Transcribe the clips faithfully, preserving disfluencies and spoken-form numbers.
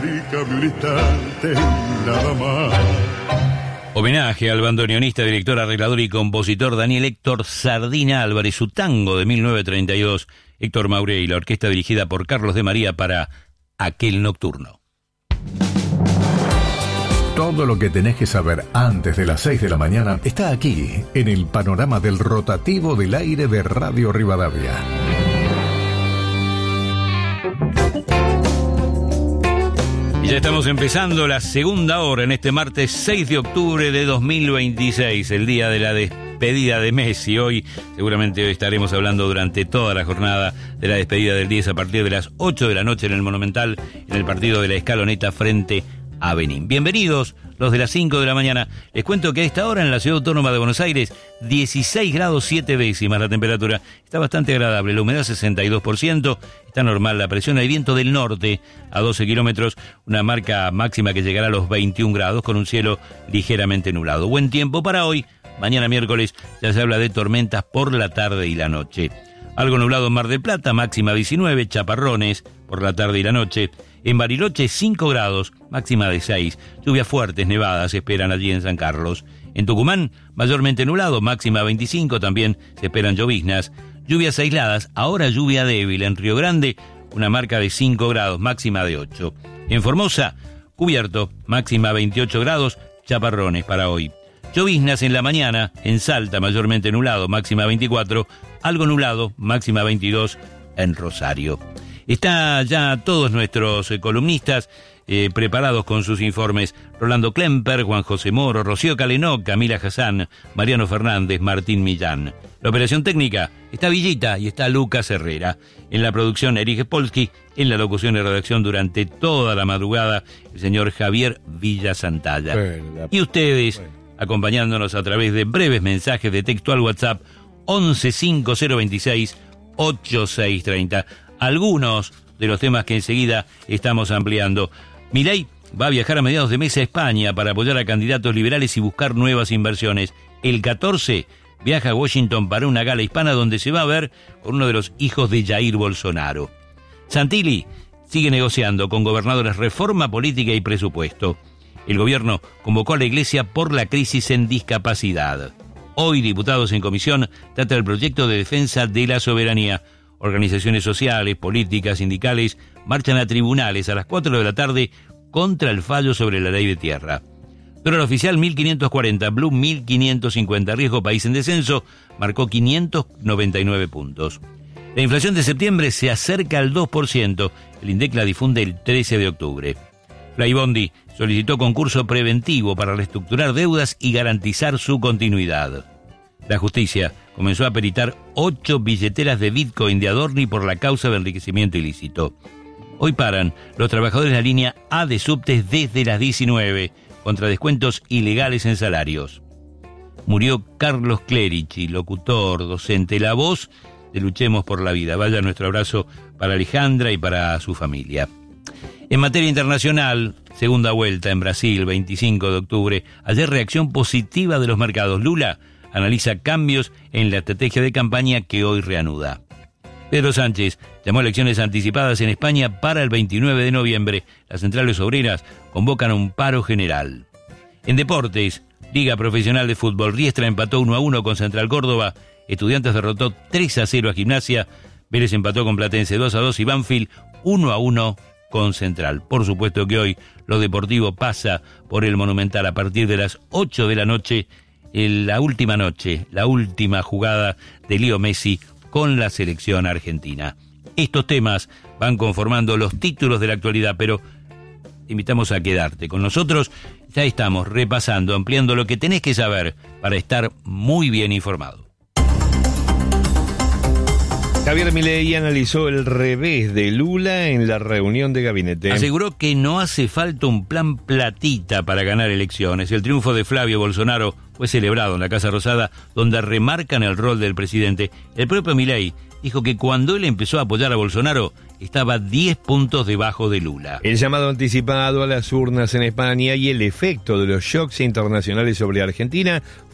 Un instante y nada más. Homenaje al bandoneonista, director, arreglador y compositor Daniel Héctor Sardina Álvarez, su tango de mil novecientos treinta y dos, Héctor Mauré y la orquesta dirigida por Carlos de María para Aquel Nocturno. Todo lo que tenés que saber antes de las seis de la mañana está aquí, en el panorama del rotativo del aire de Radio Rivadavia. Y ya estamos empezando la segunda hora en este martes seis de octubre de dos mil veintiséis, el día de la despedida de Messi. Hoy, seguramente hoy estaremos hablando durante toda la jornada de la despedida del diez a partir de las ocho de la noche en el Monumental, en el partido de la Escaloneta frente a Benín. Bienvenidos los de las cinco de la mañana. Les cuento que a esta hora en la Ciudad Autónoma de Buenos Aires, dieciséis grados siete décimas la temperatura. Está bastante agradable, la humedad sesenta y dos por ciento, está normal la presión, hay viento del norte a doce kilómetros, una marca máxima que llegará a los veintiún grados con un cielo ligeramente nublado. Buen tiempo para hoy, mañana miércoles ya se habla de tormentas por la tarde y la noche. Algo nublado en Mar del Plata, máxima diecinueve, chaparrones por la tarde y la noche. En Bariloche cinco grados, máxima de seis. Lluvias fuertes, nevadas se esperan allí en San Carlos. En Tucumán, mayormente nublado, máxima veinticinco, también se esperan lloviznas. Lluvias aisladas, ahora lluvia débil. En Río Grande, una marca de cinco grados, máxima de ocho. En Formosa, cubierto, máxima veintiocho grados, chaparrones para hoy. Lloviznas en la mañana, en Salta, mayormente nublado, máxima veinticuatro. Algo nublado, máxima veintidós en Rosario. Está ya todos nuestros eh, columnistas eh, preparados con sus informes. Rolando Klemper, Juan José Moro, Rocío Calenó, Camila Hassan, Mariano Fernández, Martín Millán. La operación técnica está Villita y está Lucas Herrera. En la producción Erich Polsky, en la locución y redacción durante toda la madrugada el señor Javier Villa Santalla. Bueno, y ustedes, bueno, acompañándonos a través de breves mensajes de texto al WhatsApp once cinco cero veintiséis ochenta y seis treinta. Algunos de los temas que enseguida estamos ampliando. Milei va a viajar a mediados de mes a España para apoyar a candidatos liberales y buscar nuevas inversiones. El catorce viaja a Washington para una gala hispana donde se va a ver con uno de los hijos de Jair Bolsonaro. Santilli sigue negociando con gobernadores reforma política y presupuesto. El gobierno convocó a la Iglesia por la crisis en discapacidad. Hoy, diputados en comisión tratan el proyecto de defensa de la soberanía. Organizaciones sociales, políticas, sindicales marchan a tribunales a las cuatro de la tarde contra el fallo sobre la ley de tierra. Dólar oficial mil quinientos cuarenta, Blue mil quinientos cincuenta, riesgo país en descenso, marcó quinientos noventa y nueve puntos. La inflación de septiembre se acerca al dos por ciento, el INDEC la difunde el trece de octubre. Flybondi solicitó concurso preventivo para reestructurar deudas y garantizar su continuidad. La justicia comenzó a peritar ocho billeteras de Bitcoin de Adorni por la causa de enriquecimiento ilícito. Hoy paran los trabajadores de la línea A de subtes desde las diecinueve, contra descuentos ilegales en salarios. Murió Carlos Clerici, locutor, docente, la voz de Luchemos por la Vida. Vaya nuestro abrazo para Alejandra y para su familia. En materia internacional, segunda vuelta en Brasil, veinticinco de octubre. Ayer reacción positiva de los mercados. Lula analiza cambios en la estrategia de campaña que hoy reanuda. Pedro Sánchez llamó a elecciones anticipadas en España para el veintinueve de noviembre. Las centrales obreras convocan a un paro general. En deportes, Liga Profesional de Fútbol, Riestra empató uno a uno con Central Córdoba, Estudiantes derrotó tres a cero a Gimnasia, Vélez empató con Platense dos a dos y Banfield uno a uno con Central. Por supuesto que hoy lo deportivo pasa por el Monumental a partir de las ocho de la noche, la última noche, la última jugada de Leo Messi con la selección argentina. Estos temas van conformando los títulos de la actualidad, pero te invitamos a quedarte con nosotros. Ya estamos repasando, ampliando lo que tenés que saber para estar muy bien informado. Javier Milei analizó el revés de Lula en la reunión de gabinete. Aseguró que no hace falta un plan platita para ganar elecciones. El triunfo de Flavio Bolsonaro fue celebrado en la Casa Rosada, donde remarcan el rol del presidente. El propio Milei dijo que cuando él empezó a apoyar a Bolsonaro, estaba diez puntos debajo de Lula. El llamado anticipado a las urnas en España y el efecto de los shocks internacionales sobre Argentina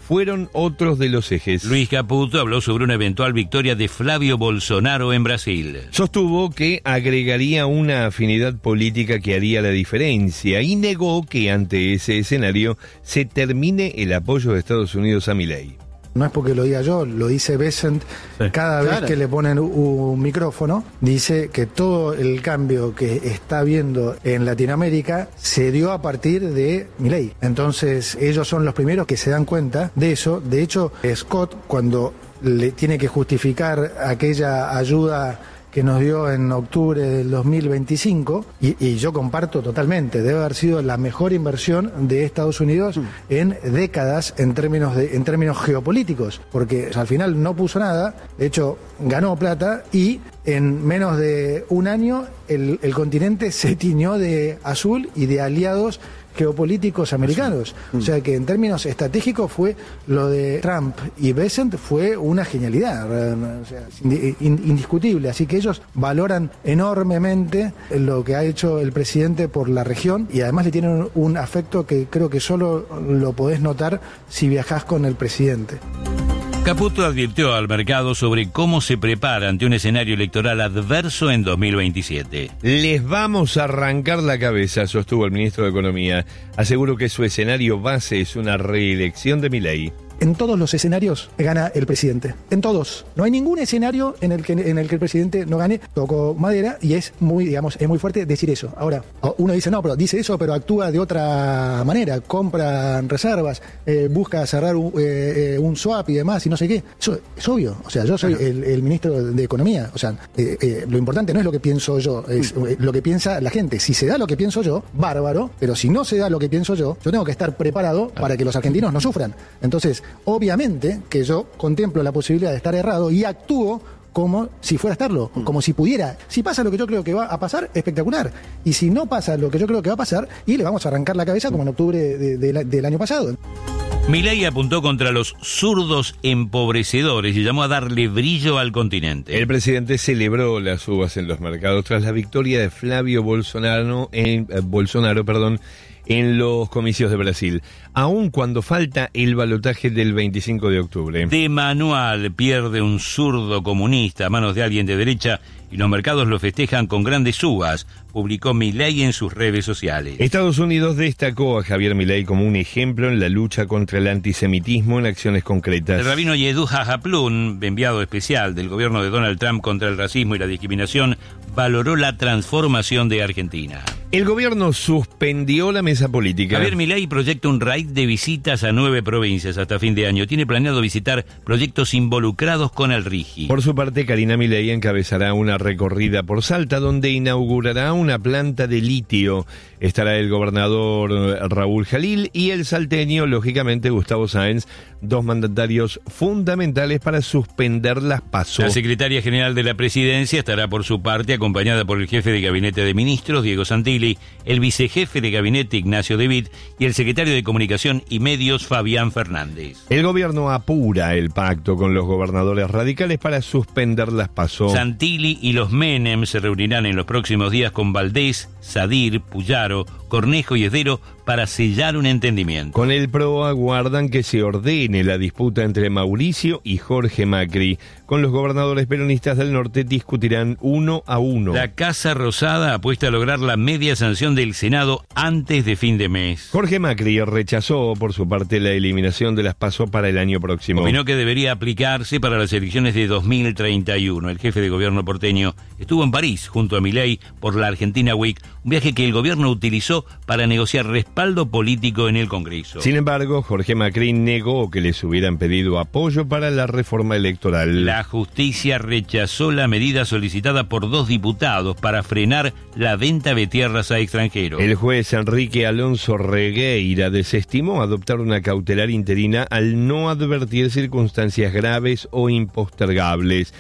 fueron otros de los ejes. Luis Caputo habló sobre una eventual victoria de Flavio Bolsonaro en Brasil. Sostuvo que agregaría una afinidad política que haría la diferencia y negó que ante ese escenario se termine el apoyo de Estados Unidos a Milei. No es porque lo diga yo, lo dice Bessent sí. Cada claro. vez que le ponen un micrófono, dice que todo el cambio que está viendo en Latinoamérica se dio a partir de Milei. Entonces ellos son los primeros que se dan cuenta de eso. De hecho, Scott, cuando le tiene que justificar aquella ayuda que nos dio en octubre del dos mil veinticinco, y, y yo comparto totalmente, debe haber sido la mejor inversión de Estados Unidos en décadas en términos de, en términos geopolíticos, porque o sea, al final no puso nada, de hecho ganó plata y en menos de un año el, el continente se tiñó de azul y de aliados geopolíticos americanos. O sea que en términos estratégicos fue lo de Trump y Bessent fue una genialidad, o sea, indiscutible. Así que ellos valoran enormemente lo que ha hecho el presidente por la región y además le tienen un afecto que creo que solo lo podés notar si viajás con el presidente. Caputo advirtió al mercado sobre cómo se prepara ante un escenario electoral adverso en dos mil veintisiete. Les vamos a arrancar la cabeza, sostuvo el ministro de Economía. Aseguró que su escenario base es una reelección de Milei. En todos los escenarios gana el presidente. En todos. No hay ningún escenario en el que en el que el presidente no gane. Tocó madera y es muy, digamos, es muy fuerte decir eso. Ahora, uno dice, no, pero dice eso, pero actúa de otra manera. Compra reservas, eh, busca cerrar un, eh, un swap y demás y no sé qué. Eso es obvio. O sea, yo soy el, el ministro de Economía. O sea, eh, eh, lo importante no es lo que pienso yo, es eh, lo que piensa la gente. Si se da lo que pienso yo, bárbaro. Pero si no se da lo que pienso yo, yo tengo que estar preparado para que los argentinos no sufran. Entonces, obviamente que yo contemplo la posibilidad de estar errado y actúo como si fuera a estarlo, como si pudiera. Si pasa lo que yo creo que va a pasar, espectacular. Y si no pasa lo que yo creo que va a pasar, y le vamos a arrancar la cabeza como en octubre de, de, de, del año pasado. Milei apuntó contra los zurdos empobrecedores y llamó a darle brillo al continente. El presidente celebró las uvas en los mercados tras la victoria de Flavio Bolsonaro en, eh, Bolsonaro, perdón, en los comicios de Brasil, aun cuando falta el balotaje del veinticinco de octubre. De manual pierde un zurdo comunista a manos de alguien de derecha y los mercados lo festejan con grandes uvas, publicó Milei en sus redes sociales. Estados Unidos destacó a Javier Milei como un ejemplo en la lucha contra el antisemitismo en acciones concretas. El rabino Yehuda Haplun, enviado especial del gobierno de Donald Trump contra el racismo y la discriminación, valoró la transformación de Argentina. El gobierno suspendió la mesa política. Javier Milei proyecta un raid de visitas a nueve provincias hasta fin de año. Tiene planeado visitar proyectos involucrados con el RIGI. Por su parte, Karina Milei encabezará una recorrida por Salta, donde inaugurará una planta de litio. Estará el gobernador Raúl Jalil y el salteño, lógicamente, Gustavo Sáenz, dos mandatarios fundamentales para suspender las PASO. La secretaria general de la presidencia estará por su parte acompañada por el jefe de gabinete de ministros, Diego Santilli, el vicejefe de gabinete, Ignacio De Witt, y el secretario de Comunicación y Medios, Fabián Fernández. El gobierno apura el pacto con los gobernadores radicales para suspender las PASO. Santilli y los Menem se reunirán en los próximos días con Valdés, Sadir, Puyaro, Cornejo y Esdero para sellar un entendimiento. Con el P R O aguardan que se ordene la disputa entre Mauricio y Jorge Macri. Con los gobernadores peronistas del norte discutirán uno a uno. La Casa Rosada apuesta a lograr la media sanción del Senado antes de fin de mes. Jorge Macri rechazó por su parte la eliminación de las PASO para el año próximo. Opinó que debería aplicarse para las elecciones de dos mil treinta y uno. El jefe de gobierno porteño estuvo en París junto a Milei por la Argentina Week, un viaje que el gobierno utilizó para negociar respaldo político en el Congreso. Sin embargo, Jorge Macri negó que les hubieran pedido apoyo para la reforma electoral. La justicia rechazó la medida solicitada por dos diputados para frenar la venta de tierras a extranjeros. El juez Enrique Alonso Regueira desestimó adoptar una cautelar interina al no advertir circunstancias graves o impostergables.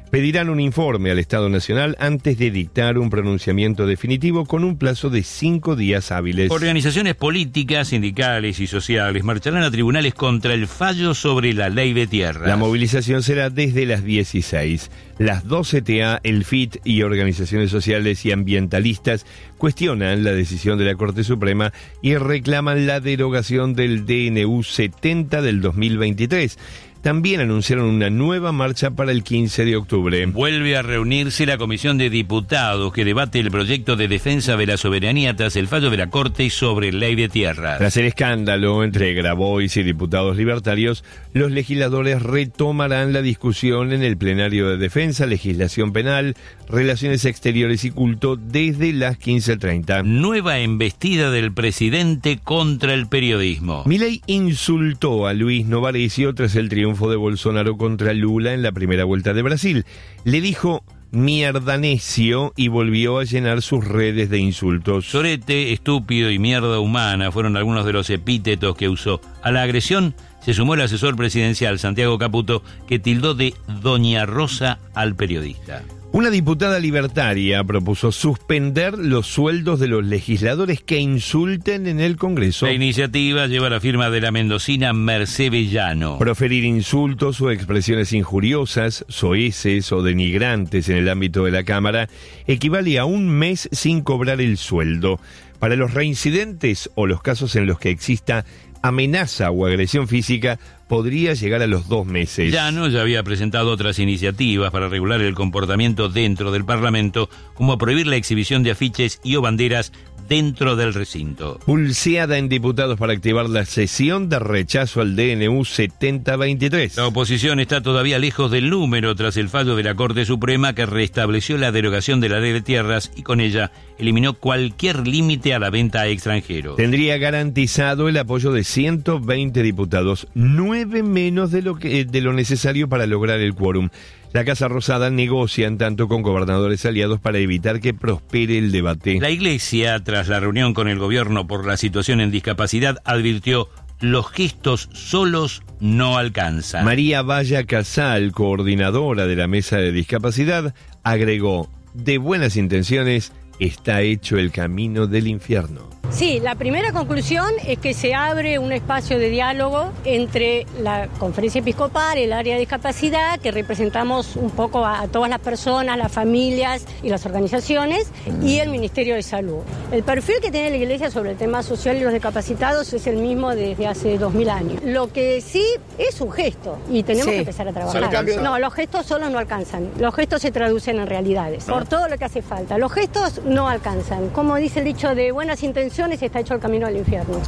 Pedirán un informe al Estado Nacional antes de dictar un pronunciamiento definitivo con un plazo de cinco días hábiles. Organizaciones políticas, sindicales y sociales marcharán a tribunales contra el fallo sobre la ley de tierras. La movilización será desde las dieciséis. Las dos C T A, el F I T y organizaciones sociales y ambientalistas cuestionan la decisión de la Corte Suprema y reclaman la derogación del D N U setenta del dos mil veintitrés. También anunciaron una nueva marcha para el quince de octubre. Vuelve a reunirse la Comisión de Diputados que debate el proyecto de defensa de la soberanía tras el fallo de la Corte sobre ley de tierras. Tras el escándalo entre Grabois y diputados libertarios, los legisladores retomarán la discusión en el plenario de defensa, legislación penal, relaciones exteriores y culto desde las quince treinta. Nueva embestida del presidente contra el periodismo. Milei insultó a Luis Novarecio tras el triunfo de Bolsonaro contra Lula en la primera vuelta de Brasil. Le dijo mierda necio y volvió a llenar sus redes de insultos. Sorete, estúpido y mierda humana fueron algunos de los epítetos que usó. A la agresión se sumó el asesor presidencial Santiago Caputo, que tildó de Doña Rosa al periodista. Una diputada libertaria propuso suspender los sueldos de los legisladores que insulten en el Congreso. La iniciativa lleva la firma de la mendocina Mercé Vellano. Proferir insultos o expresiones injuriosas, soeces o denigrantes en el ámbito de la Cámara equivale a un mes sin cobrar el sueldo. Para los reincidentes o los casos en los que exista amenaza o agresión física, podría llegar a los dos meses. Llano ya había presentado otras iniciativas para regular el comportamiento dentro del Parlamento, como prohibir la exhibición de afiches y o banderas dentro del recinto. Pulseada en diputados para activar la sesión de rechazo al D N U setenta veintitrés. La oposición está todavía lejos del número tras el fallo de la Corte Suprema que restableció la derogación de la ley de tierras y con ella eliminó cualquier límite a la venta a extranjeros. Tendría garantizado el apoyo de ciento veinte diputados, nueve menos de lo que de lo necesario para lograr el quórum. La Casa Rosada negocia en tanto con gobernadores aliados para evitar que prospere el debate. La Iglesia, tras la reunión con el gobierno por la situación en discapacidad, advirtió: los gestos solos no alcanzan. María Valla Casal, coordinadora de la Mesa de Discapacidad, agregó: de buenas intenciones está hecho el camino del infierno. Sí, la primera conclusión es que se abre un espacio de diálogo entre la Conferencia Episcopal, el área de discapacidad, que representamos un poco a, a todas las personas, las familias y las organizaciones, y el Ministerio de Salud. El perfil que tiene la Iglesia sobre el tema social y los discapacitados es el mismo desde hace dos mil años. Lo que sí es un gesto y tenemos sí. que empezar a trabajar. No, los gestos solos no alcanzan. Los gestos se traducen en realidades, por todo lo que hace falta. Los gestos no alcanzan. Como dice el dicho, de buenas intenciones está hecho el camino al infierno.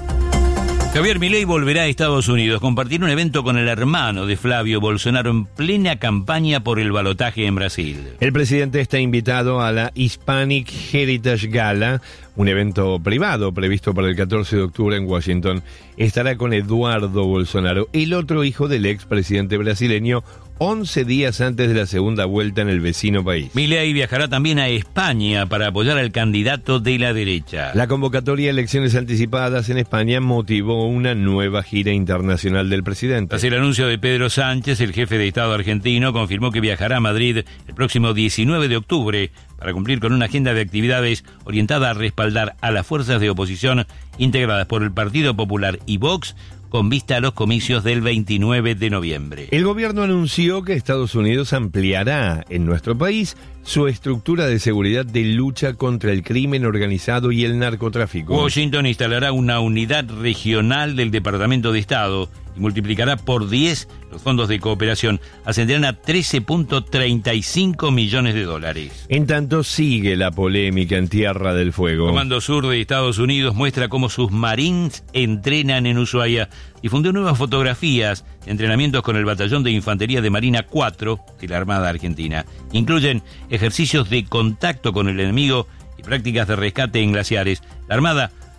Javier Milei volverá a Estados Unidos, compartir un evento con el hermano de Flavio Bolsonaro en plena campaña por el balotaje en Brasil. El presidente está invitado a la Hispanic Heritage Gala, un evento privado previsto para el catorce de octubre en Washington. Estará con Eduardo Bolsonaro, el otro hijo del expresidente brasileño, once días antes de la segunda vuelta en el vecino país. Milei viajará también a España para apoyar al candidato de la derecha. La convocatoria a elecciones anticipadas en España motivó una nueva gira internacional del presidente. Tras el anuncio de Pedro Sánchez, el jefe de Estado argentino confirmó que viajará a Madrid el próximo diecinueve de octubre para cumplir con una agenda de actividades orientada a respaldar a las fuerzas de oposición integradas por el Partido Popular y Vox, con vista a los comicios del veintinueve de noviembre. El gobierno anunció que Estados Unidos ampliará en nuestro país su estructura de seguridad de lucha contra el crimen organizado y el narcotráfico. Washington instalará una unidad regional del Departamento de Estado y multiplicará por diez los fondos de cooperación. Ascenderán a trece punto treinta y cinco millones de dólares. En tanto, sigue la polémica en Tierra del Fuego. El Comando Sur de Estados Unidos muestra cómo sus Marines entrenan en Ushuaia. Difundió nuevas fotografías de entrenamientos con el Batallón de Infantería de Marina cuatro de la Armada Argentina. Incluyen ejercicios de contacto con el enemigo y prácticas de rescate en glaciares. La Armada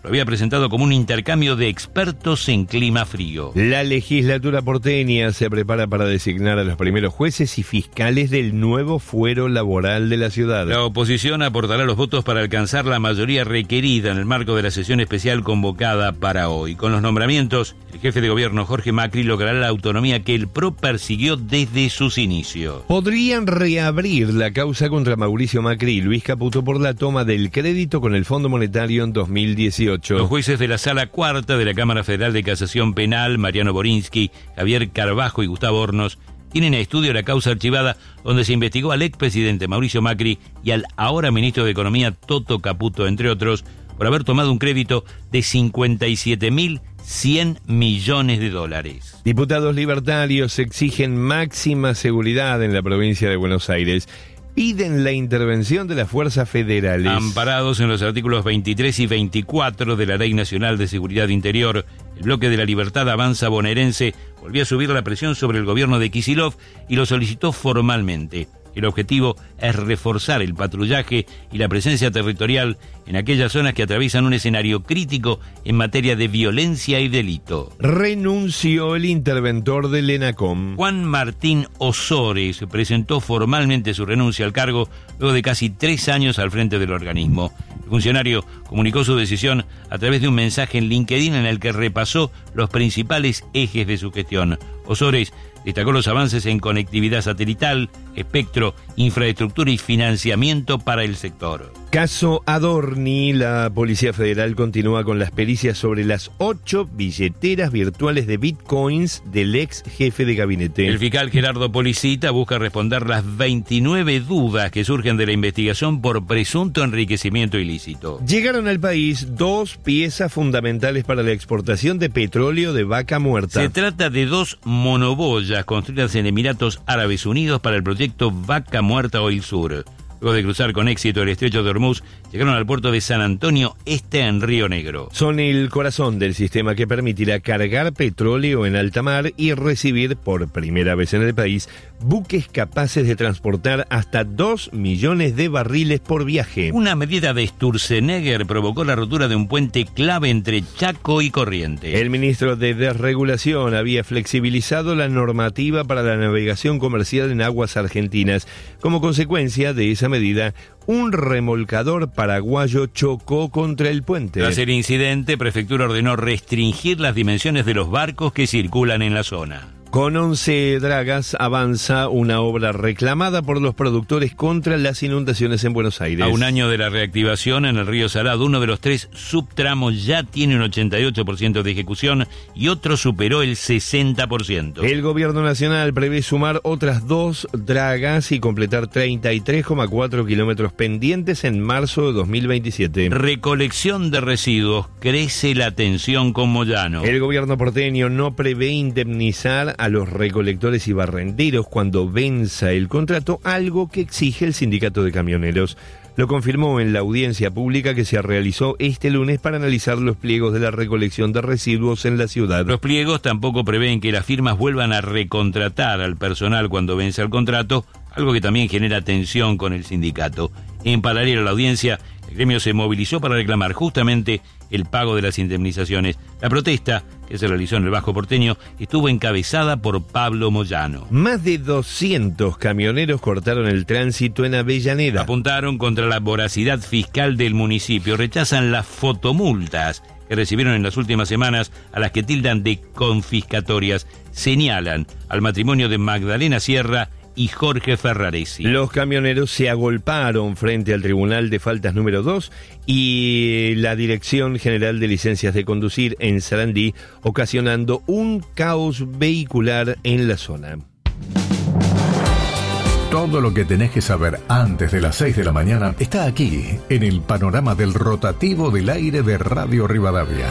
lo había presentado como un intercambio de expertos en clima frío. La legislatura porteña se prepara para designar a los primeros jueces y fiscales del nuevo fuero laboral de la ciudad. La oposición aportará los votos para alcanzar la mayoría requerida en el marco de la sesión especial convocada para hoy. Con los nombramientos, el jefe de gobierno Jorge Macri logrará la autonomía que el P R O persiguió desde sus inicios. Podrían reabrir la causa contra Mauricio Macri y Luis Caputo por la toma del crédito con el Fondo Monetario en dos mil dieciocho. Los jueces de la Sala Cuarta de la Cámara Federal de Casación Penal, Mariano Borinsky, Javier Carbajo y Gustavo Hornos, tienen a estudio la causa archivada donde se investigó al expresidente Mauricio Macri y al ahora ministro de Economía Toto Caputo, entre otros, por haber tomado un crédito de cincuenta y siete mil cien millones de dólares. Diputados libertarios exigen máxima seguridad en la provincia de Buenos Aires. Piden la intervención de las fuerzas federales. Amparados en los artículos veintitrés y veinticuatro de la Ley Nacional de Seguridad Interior, el bloque de la Libertad Avanza bonaerense volvió a subir la presión sobre el gobierno de Kicillof y lo solicitó formalmente. El objetivo es reforzar el patrullaje y la presencia territorial en aquellas zonas que atraviesan un escenario crítico en materia de violencia y delito. Renunció el interventor del ENACOM. Juan Martín Osores presentó formalmente su renuncia al cargo luego de casi tres años al frente del organismo. El funcionario comunicó su decisión a través de un mensaje en LinkedIn en el que repasó los principales ejes de su gestión. Osores destacó los avances en conectividad satelital, espectro, infraestructura y financiamiento para el sector. Caso Adorni, la Policía Federal continúa con las pericias sobre las ocho billeteras virtuales de bitcoins del ex jefe de gabinete. El fiscal Gerardo Policita busca responder las veintinueve dudas que surgen de la investigación por presunto enriquecimiento ilícito. Llegaron al país dos piezas fundamentales para la exportación de petróleo de vaca muerta. Se trata de dos monoboyas construidas en Emiratos Árabes Unidos para el proyecto Vaca Muerta Oil Sur. Luego de cruzar con éxito el estrecho de Hormuz, llegaron al puerto de San Antonio Este en Río Negro. Son el corazón del sistema que permitirá cargar petróleo en alta mar y recibir por primera vez en el país buques capaces de transportar hasta dos millones de barriles por viaje. Una medida de Sturzenegger provocó la rotura de un puente clave entre Chaco y Corrientes. El ministro de Desregulación había flexibilizado la normativa para la navegación comercial en aguas argentinas. Como consecuencia de esa medida, un remolcador paraguayo chocó contra el puente. Tras el incidente, Prefectura ordenó restringir las dimensiones de los barcos que circulan en la zona. Con once dragas avanza una obra reclamada por los productores contra las inundaciones en Buenos Aires. A un año de la reactivación en el río Salado, uno de los tres subtramos ya tiene un ochenta y ocho por ciento de ejecución y otro superó el sesenta por ciento. El gobierno nacional prevé sumar otras dos dragas y completar treinta y tres coma cuatro kilómetros pendientes en marzo de dos mil veintisiete. Recolección de residuos. Crece la tensión con Moyano. El gobierno porteño no prevé indemnizar a los recolectores y barrenderos cuando venza el contrato, algo que exige el sindicato de camioneros. Lo confirmó en la audiencia pública que se realizó este lunes para analizar los pliegos de la recolección de residuos en la ciudad. Los pliegos tampoco prevén que las firmas vuelvan a recontratar al personal cuando vence el contrato, algo que también genera tensión con el sindicato. En paralelo a la audiencia, el gremio se movilizó para reclamar justamente el pago de las indemnizaciones. La protesta, que se realizó en el Bajo Porteño, estuvo encabezada por Pablo Moyano. Más de doscientos camioneros cortaron el tránsito en Avellaneda. Apuntaron contra la voracidad fiscal del municipio. Rechazan las fotomultas que recibieron en las últimas semanas, a las que tildan de confiscatorias. Señalan al matrimonio de Magdalena Sierra y Jorge Ferraresi. Los camioneros se agolparon frente al Tribunal de Faltas número dos y la Dirección General de Licencias de Conducir en Sarandí, ocasionando un caos vehicular en la zona. Todo lo que tenés que saber antes de las seis de la mañana está aquí, en el panorama del rotativo del aire de Radio Rivadavia.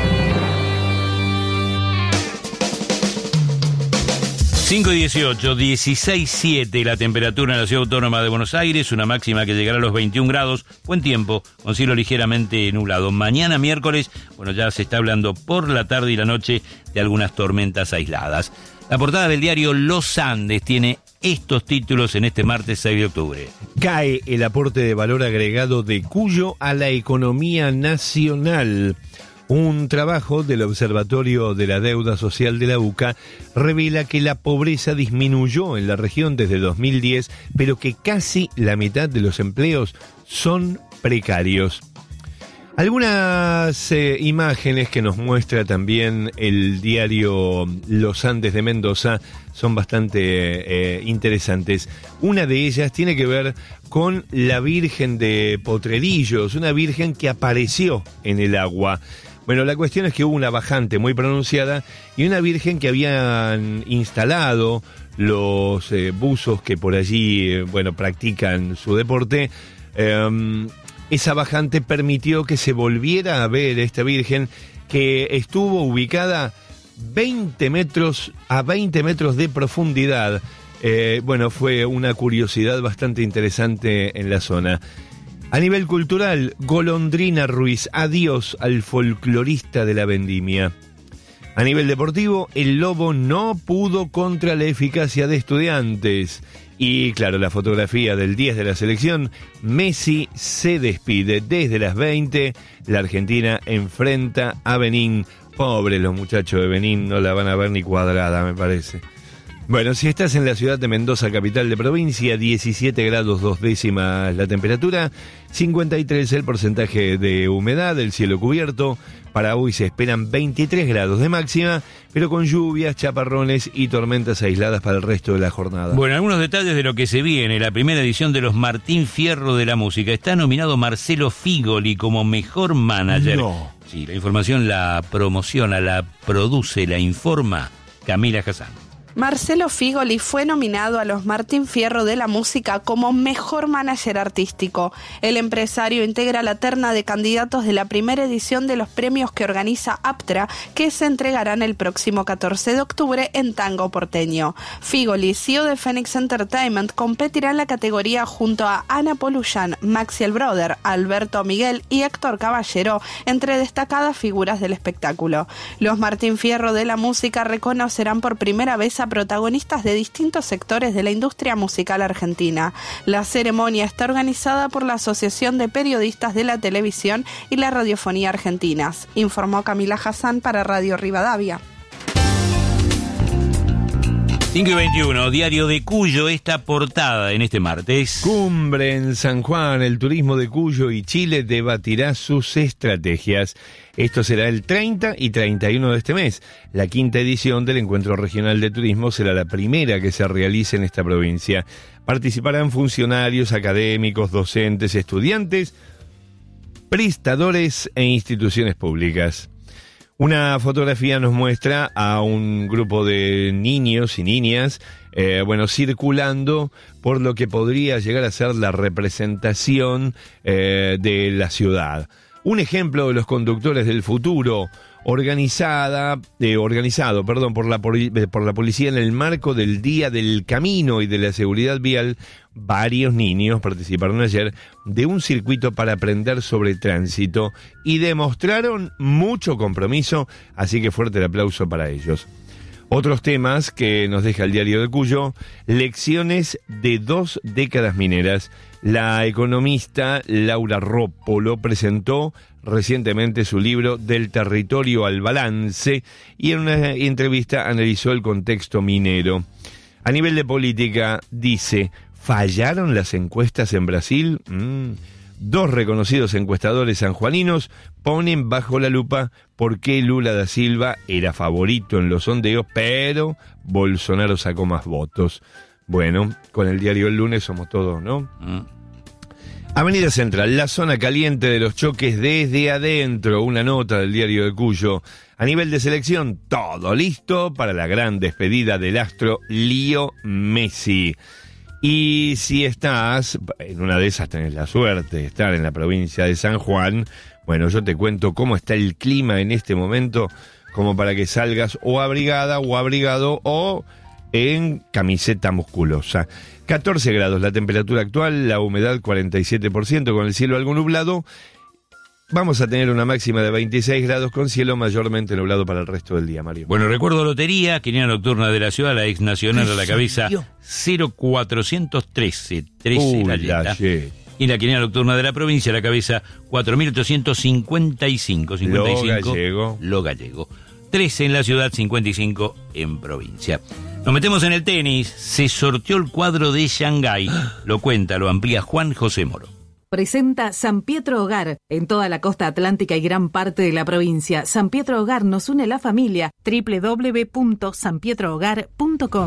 cinco y dieciocho, dieciséis siete la temperatura en la Ciudad Autónoma de Buenos Aires, una máxima que llegará a los veintiún grados, buen tiempo, con cielo ligeramente nublado. Mañana miércoles, bueno, ya se está hablando por la tarde y la noche de algunas tormentas aisladas. La portada del diario Los Andes tiene estos títulos en este martes seis de octubre. Cae el aporte de valor agregado de Cuyo a la economía nacional. Un trabajo del Observatorio de la Deuda Social de la U C A revela que la pobreza disminuyó en la región desde dos mil diez, pero que casi la mitad de los empleos son precarios. Algunas eh, imágenes que nos muestra también el diario Los Andes de Mendoza son bastante eh, interesantes. Una de ellas tiene que ver con la Virgen de Potrerillos, una virgen que apareció en el agua. Bueno, la cuestión es que hubo una bajante muy pronunciada y una virgen que habían instalado los eh, buzos que por allí, eh, bueno, practican su deporte. Eh, esa bajante permitió que se volviera a ver esta virgen que estuvo ubicada veinte metros a veinte metros de profundidad. Eh, bueno, fue una curiosidad bastante interesante en la zona. A nivel cultural, Golondrina Ruiz, adiós al folclorista de la vendimia. A nivel deportivo, el Lobo no pudo contra la eficacia de Estudiantes. Y claro, la fotografía del diez de la selección, Messi se despide desde las veinte, la Argentina enfrenta a Benín. Pobres los muchachos de Benín, no la van a ver ni cuadrada, me parece. Bueno, si estás en la ciudad de Mendoza, capital de provincia, diecisiete grados dos décimas la temperatura, cincuenta y tres el porcentaje de humedad, el cielo cubierto. Para hoy se esperan veintitrés grados de máxima, pero con lluvias, chaparrones y tormentas aisladas para el resto de la jornada. Bueno, algunos detalles de lo que se viene. La primera edición de los Martín Fierro de la Música. Está nominado Marcelo Figoli como mejor manager. No. Sí, la información la promociona, la produce, la informa Camila Hassan. Marcelo Figoli fue nominado a los Martín Fierro de la Música como mejor manager artístico. El empresario integra la terna de candidatos de la primera edición de los premios que organiza APTRA, que se entregarán el próximo catorce de octubre en Tango Porteño. Figoli, C E O de Phoenix Entertainment, competirá en la categoría junto a Ana Poluyan, Maxiel Brother, Alberto Miguel y Héctor Caballero, entre destacadas figuras del espectáculo. Los Martín Fierro de la Música reconocerán por primera vez a protagonistas de distintos sectores de la industria musical argentina. La ceremonia está organizada por la Asociación de Periodistas de la Televisión y la Radiofonía Argentinas, informó Camila Hassan para Radio Rivadavia. cinco y veintiuno, Diario de Cuyo, esta portada en este martes. Cumbre en San Juan, el turismo de Cuyo y Chile debatirá sus estrategias. Esto será el treinta y treinta y uno de este mes. La quinta edición del Encuentro Regional de Turismo será la primera que se realice en esta provincia. Participarán funcionarios, académicos, docentes, estudiantes, prestadores e instituciones públicas. Una fotografía nos muestra a un grupo de niños y niñas, eh, bueno, circulando por lo que podría llegar a ser la representación eh, de la ciudad. Un ejemplo de los conductores del futuro, organizada, eh, organizado, perdón, por la, por la policía en el marco del Día del Camino y de la Seguridad Vial. Varios niños participaron ayer de un circuito para aprender sobre tránsito y demostraron mucho compromiso, así que fuerte el aplauso para ellos. Otros temas que nos deja el Diario de Cuyo: lecciones de dos décadas mineras. La economista Laura Rópolo presentó recientemente su libro Del territorio al balance y en una entrevista analizó el contexto minero. A nivel de política, dice: ¿fallaron las encuestas en Brasil? Mm. Dos reconocidos encuestadores sanjuaninos ponen bajo la lupa por qué Lula da Silva era favorito en los sondeos, pero Bolsonaro sacó más votos. Bueno, con el diario El Lunes somos todos, ¿no? Mm. Avenida Central, la zona caliente de los choques desde adentro. Una nota del Diario de Cuyo. A nivel de selección, todo listo para la gran despedida del astro Leo Messi. Y si estás, en una de esas tenés la suerte de estar en la provincia de San Juan, bueno, yo te cuento cómo está el clima en este momento, como para que salgas o abrigada o abrigado o en camiseta musculosa. catorce grados la temperatura actual, la humedad cuarenta y siete por ciento, con el cielo algo nublado. Vamos a tener una máxima de veintiséis grados con cielo mayormente nublado para el resto del día, Mario. Bueno, recuerdo lotería, quiniela nocturna de la ciudad, la ex nacional a la cabeza, cero cuatrocientos trece, trece la letra. Y la quiniela nocturna de la provincia a la cabeza, cuatro mil ochocientos cincuenta y cinco, cincuenta y cinco. Lo gallego. Lo gallego. trece en la ciudad, cincuenta y cinco en provincia. Nos metemos en el tenis. Se sorteó el cuadro de Shanghái. Lo cuenta, lo amplía Juan José Moro. Presenta San Pietro Hogar, en toda la costa atlántica y gran parte de la provincia. San Pietro Hogar nos une la familia. doble u doble u doble u punto san pietro hogar punto com.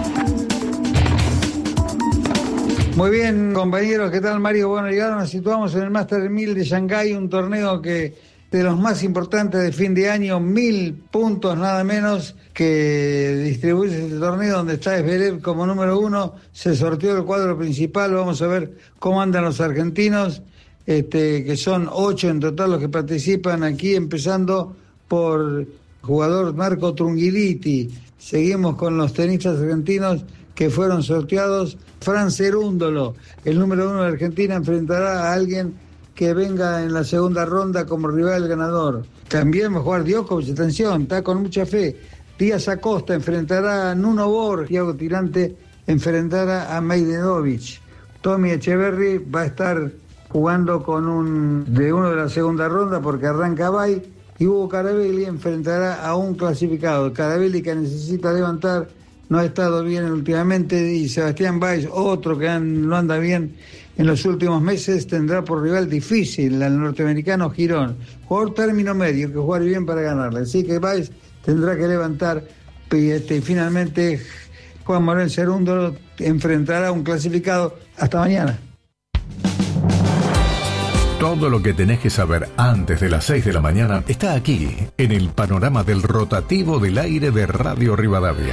Muy bien, compañeros, ¿qué tal, Mario? Bueno, llegaron, nos situamos en el Master mil de Shanghái, un torneo que de los más importantes de fin de año, mil puntos nada menos que distribuye este torneo, donde está Zverev como número uno. Se sorteó el cuadro principal, vamos a ver cómo andan los argentinos, este, que son ocho en total los que participan aquí, empezando por jugador Marco Trungelliti. Seguimos con los tenistas argentinos que fueron sorteados. Fran Cerúndolo, el número uno de Argentina, enfrentará a alguien que venga en la segunda ronda como rival ganador. También va a jugar Djokovic, atención, está con mucha fe. Díaz Acosta enfrentará a Nuno Borg, Thiago Tirante enfrentará a Mejdovic. Tommy Echeverry va a estar jugando con un de uno de la segunda ronda porque arranca Bay, y Hugo Carabelli enfrentará a un clasificado. Carabelli, que necesita levantar, no ha estado bien últimamente, y Sebastián Baez, otro que no anda bien en los últimos meses, tendrá por rival difícil al norteamericano Girón. Jugador término medio, que jugar bien para ganarle. Así que Baez tendrá que levantar, y este, finalmente Juan Manuel Cerúndolo enfrentará a un clasificado. Hasta mañana. Todo lo que tenés que saber antes de las seis de la mañana está aquí, en el panorama del rotativo del aire de Radio Rivadavia.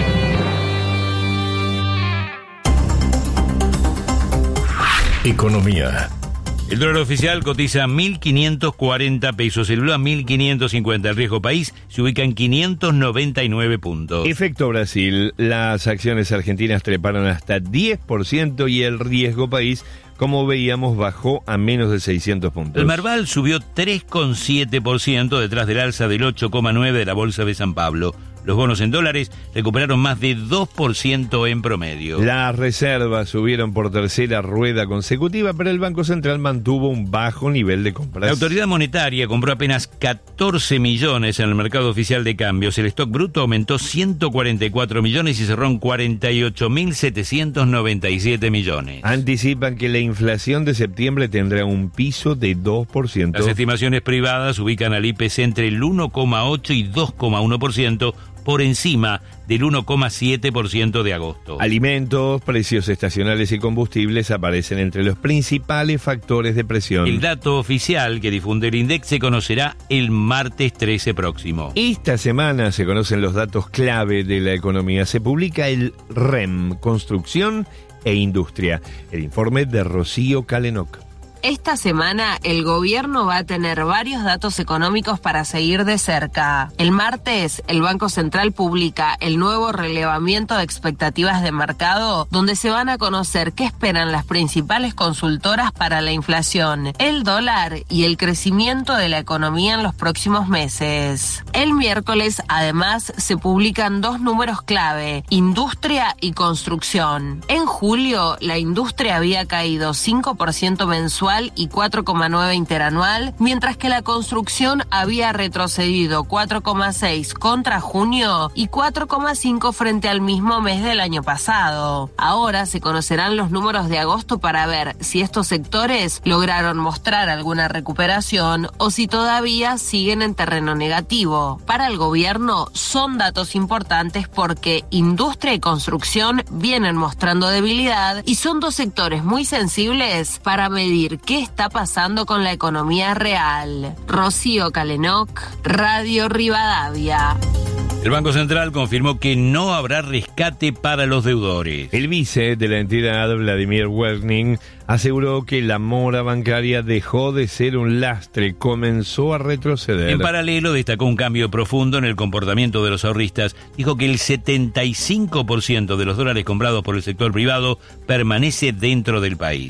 Economía. El dólar oficial cotiza mil quinientos cuarenta pesos, el blue a mil quinientos cincuenta. El riesgo país se ubica en quinientos noventa y nueve puntos. Efecto Brasil, las acciones argentinas treparon hasta diez por ciento y el riesgo país, como veíamos, bajó a menos de seiscientos puntos. El Merval subió tres coma siete por ciento detrás del alza del ocho coma nueve por ciento de la Bolsa de San Pablo. Los bonos en dólares recuperaron más de dos por ciento en promedio. Las reservas subieron por tercera rueda consecutiva, pero el Banco Central mantuvo un bajo nivel de compras. La autoridad monetaria compró apenas catorce millones en el mercado oficial de cambios. El stock bruto aumentó ciento cuarenta y cuatro millones y cerró en cuarenta y ocho mil setecientos noventa y siete millones. Anticipan que la inflación de septiembre tendrá un piso de dos por ciento. Las estimaciones privadas ubican al I P C entre el uno coma ocho y dos coma uno por ciento, por encima del uno coma siete por ciento de agosto. Alimentos, precios estacionales y combustibles aparecen entre los principales factores de presión. El dato oficial que difunde el INDEC se conocerá el martes trece próximo. Esta semana se conocen los datos clave de la economía. Se publica el R E M, Construcción e Industria. El informe de Rocío Calenoc. Esta semana el gobierno va a tener varios datos económicos para seguir de cerca. El martes, el Banco Central publica el nuevo relevamiento de expectativas de mercado, donde se van a conocer qué esperan las principales consultoras para la inflación, el dólar y el crecimiento de la economía en los próximos meses. El miércoles, además, se publican dos números clave: industria y construcción. En julio, la industria había caído cinco por ciento mensual y cuatro coma nueve por ciento interanual, mientras que la construcción había retrocedido cuatro coma seis por ciento contra junio y cuatro coma cinco por ciento frente al mismo mes del año pasado. Ahora se conocerán los números de agosto para ver si estos sectores lograron mostrar alguna recuperación o si todavía siguen en terreno negativo. Para el gobierno son datos importantes porque industria y construcción vienen mostrando debilidad y son dos sectores muy sensibles para medir qué está pasando con la economía real. Rocío Calenoc, Radio Rivadavia. El Banco Central confirmó que no habrá rescate para los deudores. El vice de la entidad, Vladimir Werning, aseguró que la mora bancaria dejó de ser un lastre, comenzó a retroceder. En paralelo, destacó un cambio profundo en el comportamiento de los ahorristas. Dijo que el setenta y cinco por ciento de los dólares comprados por el sector privado permanece dentro del país.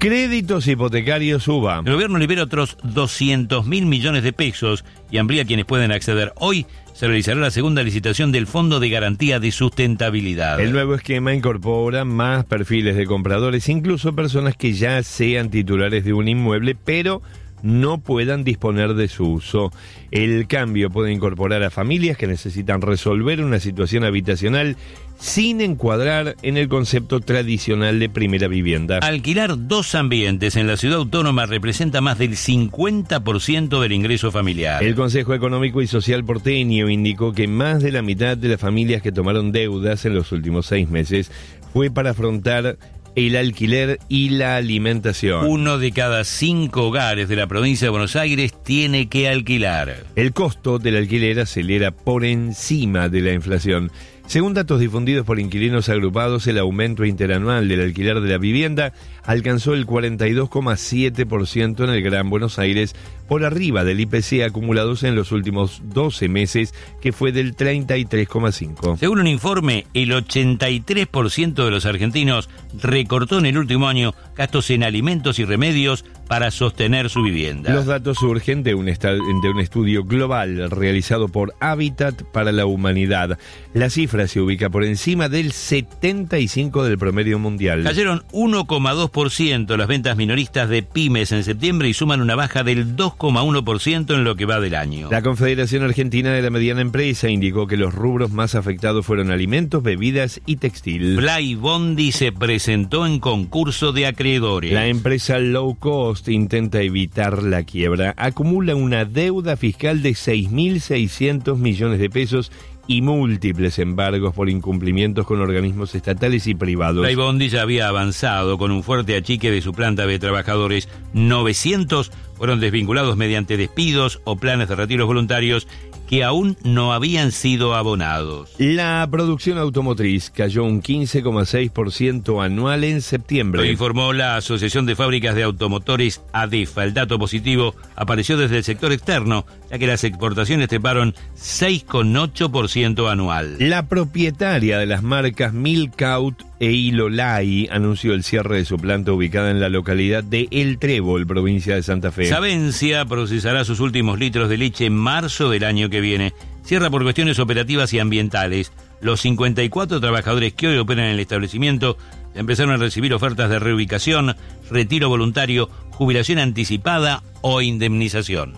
Créditos hipotecarios U B A. El gobierno libera otros doscientos mil millones de pesos y amplía quienes pueden acceder. Hoy se realizará la segunda licitación del Fondo de Garantía de Sustentabilidad. El nuevo esquema incorpora más perfiles de compradores, incluso personas que ya sean titulares de un inmueble, pero no puedan disponer de su uso. El cambio puede incorporar a familias que necesitan resolver una situación habitacional sin encuadrar en el concepto tradicional de primera vivienda. Alquilar dos ambientes en la ciudad autónoma representa más del cincuenta por ciento del ingreso familiar. El Consejo Económico y Social porteño indicó que más de la mitad de las familias que tomaron deudas en los últimos seis meses fue para afrontar el alquiler y la alimentación. Uno de cada cinco hogares de la provincia de Buenos Aires tiene que alquilar. El costo del alquiler acelera por encima de la inflación. Según datos difundidos por inquilinos agrupados, el aumento interanual del alquiler de la vivienda alcanzó el cuarenta y dos coma siete por ciento en el Gran Buenos Aires, por arriba del I P C acumulados en los últimos doce meses, que fue del treinta y tres coma cinco por ciento. Según un informe, el ochenta y tres por ciento de los argentinos recortó en el último año gastos en alimentos y remedios para sostener su vivienda. Los datos surgen de un, esta- de un estudio global realizado por Hábitat para la Humanidad. La cifra se ubica por encima del setenta y cinco por ciento del promedio mundial. Cayeron uno coma dos por ciento las ventas minoristas de pymes en septiembre y suman una baja del dos coma uno por ciento en lo que va del año. La Confederación Argentina de la Mediana Empresa indicó que los rubros más afectados fueron alimentos, bebidas y textil. Fly Bondi se presentó en concurso de acreedores. La empresa Low Cost intenta evitar la quiebra. Acumula una deuda fiscal de seis mil seiscientos millones de pesos y múltiples embargos por incumplimientos con organismos estatales y privados. Fly Bondi ya había avanzado con un fuerte achique de su planta de trabajadores. novecientos fueron desvinculados mediante despidos o planes de retiros voluntarios que aún no habían sido abonados. La producción automotriz cayó un quince coma seis por ciento anual en septiembre. Lo informó la Asociación de Fábricas de Automotores ADEFA. El dato positivo apareció desde el sector externo, ya que las exportaciones treparon seis coma ocho por ciento anual. La propietaria de las marcas Milkout e Ilolai anunció el cierre de su planta ubicada en la localidad de El Trébol, provincia de Santa Fe. Savencia procesará sus últimos litros de leche en marzo del año que viene. Cierra por cuestiones operativas y ambientales. Los cincuenta y cuatro trabajadores que hoy operan en el establecimiento empezaron a recibir ofertas de reubicación, retiro voluntario, jubilación anticipada o indemnización.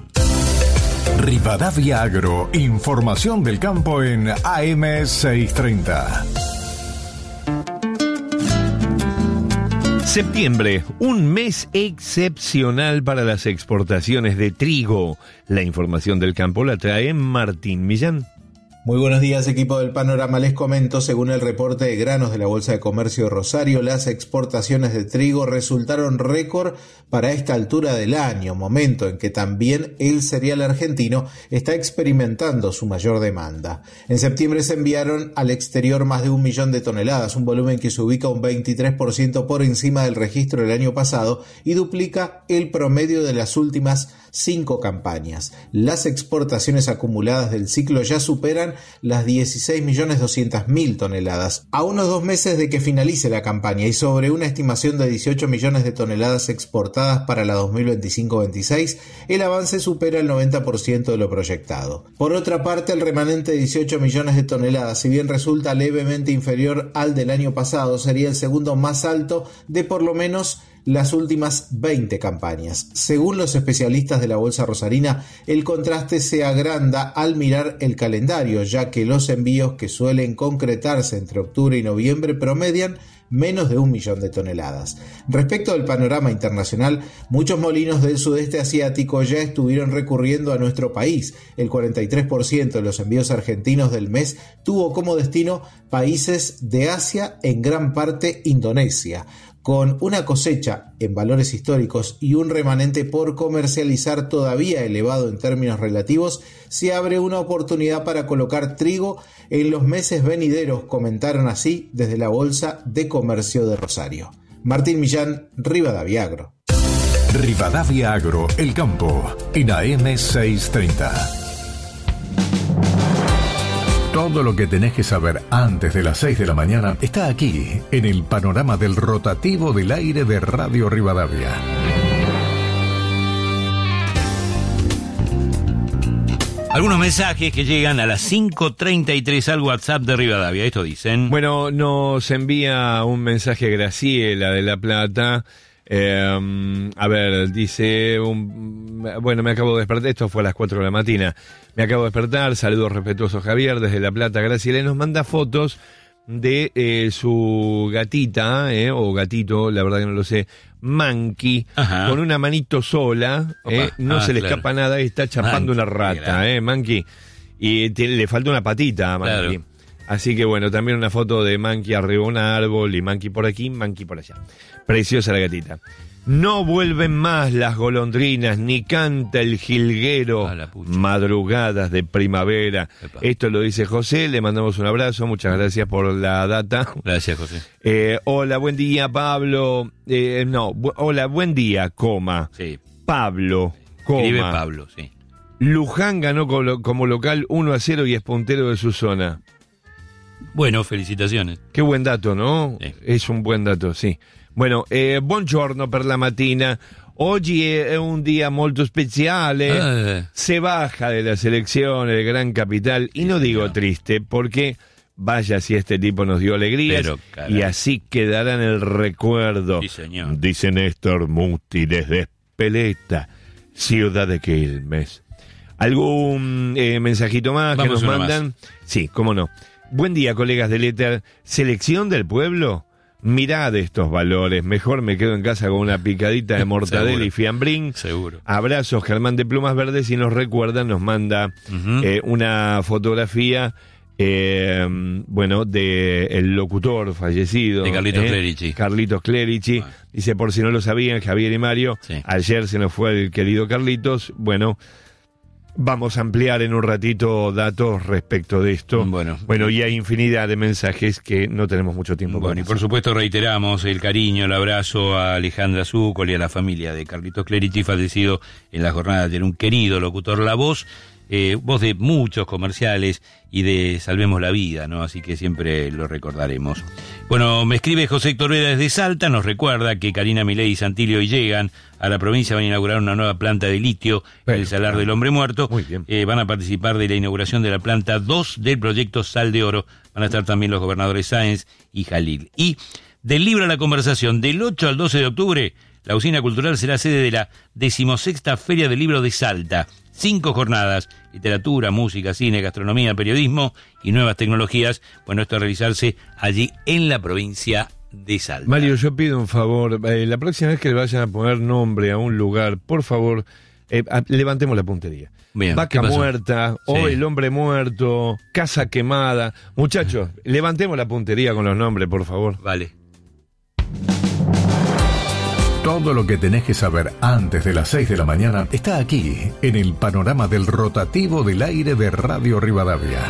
Rivadavia Agro, información del campo en A M seiscientos treinta. Septiembre, un mes excepcional para las exportaciones de trigo. La información del campo la trae Martín Millán. Muy buenos días, equipo del Panorama. Les comento, según el reporte de granos de la Bolsa de Comercio de Rosario, las exportaciones de trigo resultaron récord para esta altura del año, momento en que también el cereal argentino está experimentando su mayor demanda. En septiembre se enviaron al exterior más de un millón de toneladas, un volumen que se ubica un veintitrés por ciento por encima del registro del año pasado y duplica el promedio de las últimas cinco campañas. Las exportaciones acumuladas del ciclo ya superan las dieciséis millones doscientas mil toneladas, a unos dos meses de que finalice la campaña y sobre una estimación de dieciocho millones de toneladas exportadas para la dos mil veinticinco veintiséis, el avance supera el noventa por ciento de lo proyectado. Por otra parte, el remanente de dieciocho millones de toneladas, si bien resulta levemente inferior al del año pasado, sería el segundo más alto de por lo menos las últimas veinte campañas. Según los especialistas de la Bolsa Rosarina, el contraste se agranda al mirar el calendario, ya que los envíos que suelen concretarse entre octubre y noviembre promedian menos de un millón de toneladas. Respecto al panorama internacional, muchos molinos del sudeste asiático ya estuvieron recurriendo a nuestro país. El cuarenta y tres por ciento de los envíos argentinos del mes tuvo como destino países de Asia, en gran parte Indonesia. Con una cosecha en valores históricos y un remanente por comercializar todavía elevado en términos relativos, se abre una oportunidad para colocar trigo en los meses venideros, comentaron así desde la Bolsa de Comercio de Rosario. Martín Millán, Rivadavia Agro. Rivadavia Agro, el campo, en A M seiscientos treinta. Todo lo que tenés que saber antes de las seis de la mañana está aquí, en el panorama del rotativo del aire de Radio Rivadavia. Algunos mensajes que llegan a las cinco treinta y tres al WhatsApp de Rivadavia. Esto dicen. Bueno, nos envía un mensaje Graciela de La Plata. Eh, a ver, dice, un, bueno, me acabo de despertar, esto fue a las cuatro de la mañana, me acabo de despertar, saludos respetuosos Javier desde La Plata, Graciela, y nos manda fotos de eh, su gatita, eh, o gatito, la verdad que no lo sé, Monkey, Ajá. con una manito sola, eh, no ah, se le claro. escapa nada y está chapando Monkey, una rata, eh, Monkey, y tiene, le falta una patita a Monkey. Claro. Así que bueno, también una foto de Monkey arriba de un árbol y Monkey por aquí, Monkey por allá. Preciosa la gatita. No vuelven más las golondrinas, ni canta el jilguero, madrugadas de primavera. Epa. Esto lo dice José, le mandamos un abrazo, muchas gracias por la data. Gracias, José. Eh, hola, buen día, Pablo. Eh, no, bu- hola, buen día, coma. Sí. Pablo, coma. Escribe Pablo, sí. Luján ganó como, como local uno a cero y es puntero de su zona. Bueno, felicitaciones. Qué buen dato, ¿no? Sí. Es un buen dato, sí. Bueno, eh, buongiorno per la mattina. Oggi è un día molto speciale. Ah. Se baja de la selección el gran capital. Y no digo triste, porque vaya si este tipo nos dio alegrías. Pero, caray. Y así quedará en el recuerdo. Sí, señor. Dice Néstor Muti desde Espeleta, ciudad de Quilmes. ¿Algún eh, mensajito más Vamos que nos mandan? Más. Sí, cómo no. Buen día, colegas del Éter. ¿Selección del pueblo? Mirad estos valores. Mejor me quedo en casa con una picadita de mortadela y fiambrín. Seguro. Abrazos, Germán de Plumas Verdes. Y nos recuerda, nos manda uh-huh. eh, una fotografía, eh, bueno, de el locutor fallecido. De Carlitos eh, Clerici. Carlitos Clerici. Bueno. Dice, por si no lo sabían, Javier y Mario, sí. ayer se nos fue el querido Carlitos. Bueno, vamos a ampliar en un ratito datos respecto de esto. Bueno, bueno y hay infinidad de mensajes que no tenemos mucho tiempo. Bueno, y por supuesto reiteramos el cariño, el abrazo a Alejandra Zúcoli y a la familia de Carlitos Clerici, fallecido en la jornada de ayer. Un querido locutor, la voz, eh, voz de muchos comerciales y de Salvemos la Vida, ¿no? Así que siempre lo recordaremos. Bueno, me escribe José Héctor Vera desde Salta, nos recuerda que Karina Milei y Santilli hoy llegan a la provincia, van a inaugurar una nueva planta de litio en el Salar del Hombre Muerto. Muy bien. Eh, van a participar de la inauguración de la planta dos del proyecto Sal de Oro. Van a estar también los gobernadores Sáenz y Jalil. Y del libro a la conversación, del ocho al doce de octubre, la usina cultural será sede de la decimosexta Feria del Libro de Salta. Cinco jornadas, literatura, música, cine, gastronomía, periodismo y nuevas tecnologías. Bueno, esto a realizarse allí en la provincia de Salta. Mario, yo pido un favor, eh, la próxima vez que le vayan a poner nombre a un lugar, por favor, eh, a, levantemos la puntería. Bien, Vaca muerta, sí. o el hombre muerto, casa quemada. Muchachos, levantemos la puntería con los nombres, por favor. Vale. Todo lo que tenés que saber antes de las seis de la mañana está aquí, en el panorama del rotativo del aire de Radio Rivadavia.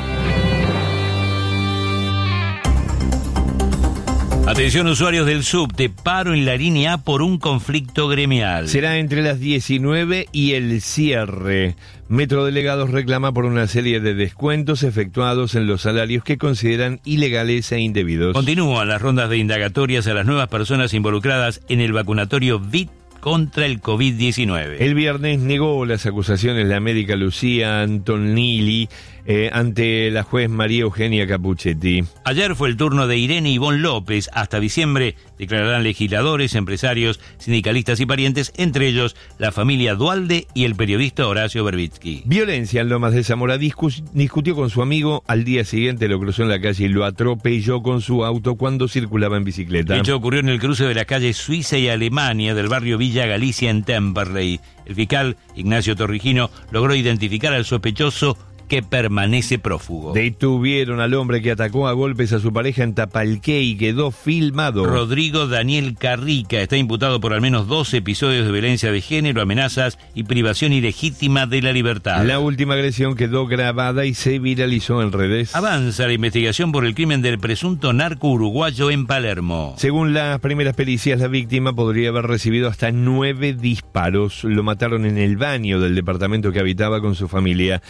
Atención usuarios del subte, paro en la línea A por un conflicto gremial. Será entre las diecinueve y el cierre. Metrodelegados reclama por una serie de descuentos efectuados en los salarios que consideran ilegales e indebidos. Continúan las rondas de indagatorias a las nuevas personas involucradas en el vacunatorio V I T contra el COVID diecinueve. El viernes negó las acusaciones la médica Lucía Antonilli eh, ante la juez María Eugenia Capuchetti. Ayer fue el turno de Irene Ivonne López. Hasta diciembre declararán legisladores, empresarios, sindicalistas y parientes, entre ellos la familia Dualde y el periodista Horacio Berbitsky. Violencia en Lomas de Zamora. Discus- discutió con su amigo. Al día siguiente lo cruzó en la calle y lo atropelló con su auto cuando circulaba en bicicleta. El hecho ocurrió en el cruce de la calle Suiza y Alemania del barrio Villa Galicia en Temperley. El fiscal Ignacio Torrijino logró identificar al sospechoso, que permanece prófugo. Detuvieron al hombre que atacó a golpes a su pareja en Tapalqué y quedó filmado. Rodrigo Daniel Carrica está imputado por al menos dos episodios de violencia de género, amenazas y privación ilegítima de la libertad. La última agresión quedó grabada y se viralizó en redes. Avanza la investigación por el crimen del presunto narco uruguayo en Palermo. Según las primeras pericias, la víctima podría haber recibido hasta nueve disparos. Lo mataron en el baño del departamento que habitaba con su familia.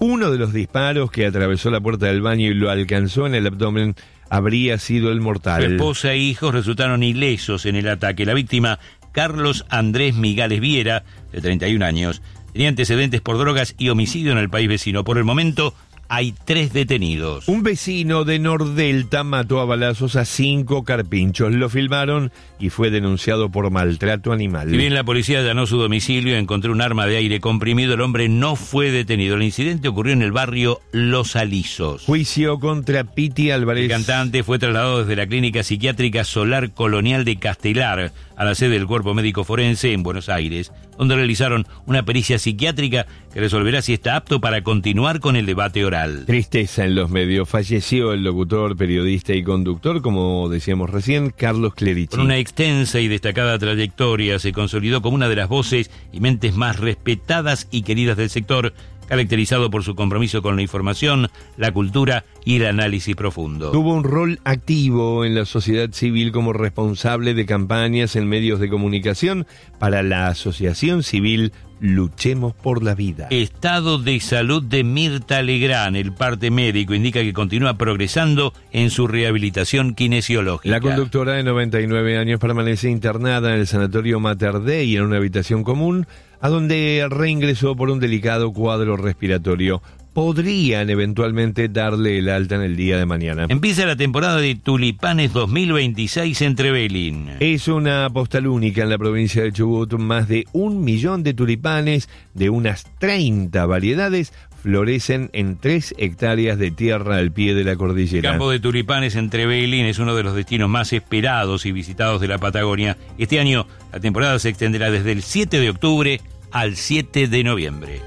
Uno de los disparos que atravesó la puerta del baño y lo alcanzó en el abdomen habría sido el mortal. Su esposa e hijos resultaron ilesos en el ataque. La víctima, Carlos Andrés Migales Viera, de treinta y un años, tenía antecedentes por drogas y homicidio en el país vecino. Por el momento hay tres detenidos. Un vecino de Nordelta mató a balazos a cinco carpinchos. Lo filmaron y fue denunciado por maltrato animal. Si bien la policía allanó su domicilio y encontró un arma de aire comprimido, el hombre no fue detenido. El incidente ocurrió en el barrio Los Alisos. Juicio contra Piti Álvarez. El cantante fue trasladado desde la clínica psiquiátrica Solar Colonial de Castelar a la sede del Cuerpo Médico Forense en Buenos Aires, donde realizaron una pericia psiquiátrica que resolverá si está apto para continuar con el debate oral. Tristeza en los medios. Falleció el locutor, periodista y conductor, como decíamos recién, Carlos Clerici. Con una extensa y destacada trayectoria, se consolidó como una de las voces y mentes más respetadas y queridas del sector, caracterizado por su compromiso con la información, la cultura y el análisis profundo. Tuvo un rol activo en la sociedad civil como responsable de campañas en medios de comunicación para la Asociación Civil Luchemos por la Vida. Estado de salud de Mirta Legrand. El parte médico indica que continúa progresando en su rehabilitación kinesiológica. La conductora de noventa y nueve años permanece internada en el sanatorio Mater Dei en una habitación común, a donde reingresó por un delicado cuadro respiratorio. Podrían eventualmente darle el alta en el día de mañana. Empieza la temporada de Tulipanes dos mil veintiséis en Trevelin. Es una postal única en la provincia de Chubut. Más de un millón de tulipanes de unas treinta variedades florecen en tres hectáreas de tierra al pie de la cordillera. El campo de tulipanes en Trevelin es uno de los destinos más esperados y visitados de la Patagonia. Este año la temporada se extenderá desde el siete de octubre al siete de noviembre.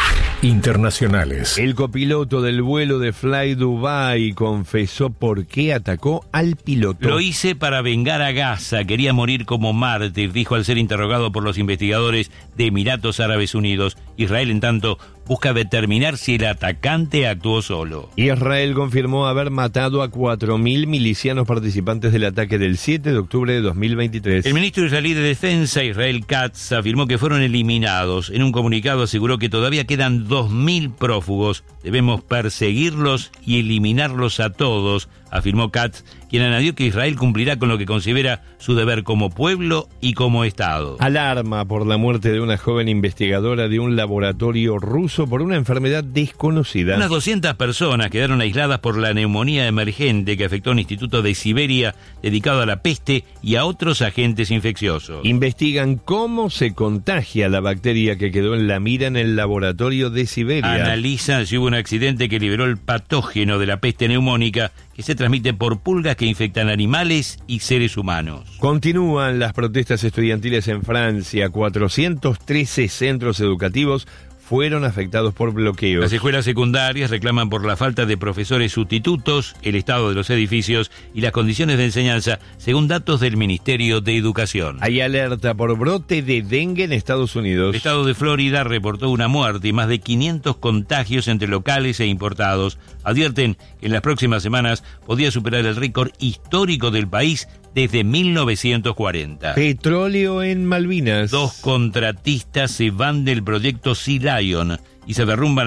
Internacionales. El copiloto del vuelo de Fly Dubai confesó por qué atacó al piloto. Lo hice para vengar a Gaza, quería morir como mártir, dijo al ser interrogado por los investigadores de Emiratos Árabes Unidos. Israel, en tanto, busca determinar si el atacante actuó solo. Israel confirmó haber matado a cuatro mil milicianos participantes del ataque del siete de octubre de dos mil veintitrés. El ministro israelí de Defensa, Israel Katz, afirmó que fueron eliminados. En un comunicado aseguró que todavía quedan dos mil prófugos. Debemos perseguirlos y eliminarlos a todos, afirmó Katz, quien añadió que Israel cumplirá con lo que considera su deber como pueblo y como Estado. Alarma por la muerte de una joven investigadora de un laboratorio ruso por una enfermedad desconocida. Unas doscientas personas quedaron aisladas por la neumonía emergente que afectó a un instituto de Siberia dedicado a la peste y a otros agentes infecciosos. Investigan cómo se contagia la bacteria que quedó en la mira en el laboratorio de Siberia. Analizan si hubo un accidente que liberó el patógeno de la peste neumónica que se transmite por pulgas que infectan animales y seres humanos. Continúan las protestas estudiantiles en Francia. cuatrocientos trece centros educativos fueron afectados por bloqueos. Las escuelas secundarias reclaman por la falta de profesores sustitutos, el estado de los edificios y las condiciones de enseñanza, según datos del Ministerio de Educación. Hay alerta por brote de dengue en Estados Unidos. El estado de Florida reportó una muerte y más de quinientos contagios entre locales e importados. Advierten que en las próximas semanas podría superar el récord histórico del país desde mil novecientos cuarenta. Petróleo en Malvinas. Dos contratistas se van del proyecto Sea Lion y se derrumban